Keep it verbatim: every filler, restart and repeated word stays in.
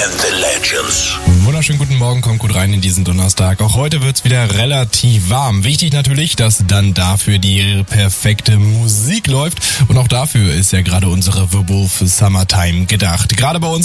and the Legends. Wunderschönen guten Morgen, kommt gut rein in diesen Donnerstag. Auch heute wird's wieder relativ warm. Wichtig natürlich, dass dann dafür die perfekte Musik läuft. Und auch dafür ist ja gerade unsere The Wolf Summertime gedacht. Gerade bei uns